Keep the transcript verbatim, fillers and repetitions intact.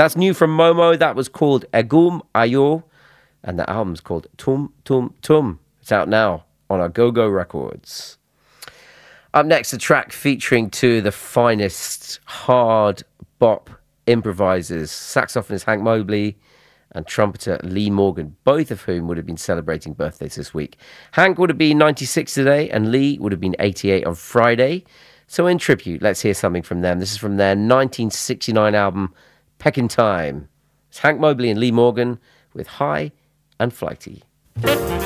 That's new from Momo. That was called Egum Ayo, and the album's called Tum Tum Tum. It's out now on our Go Go Records. Up next, a track featuring two of the finest hard bop improvisers, saxophonist Hank Mobley and trumpeter Lee Morgan, both of whom would have been celebrating birthdays this week. Hank would have been ninety-six today, and Lee would have been eighty-eight on Friday. So in tribute, let's hear something from them. This is from their nineteen sixty-nine album, Peck in Time. It's Hank Mobley and Lee Morgan with High and Flighty.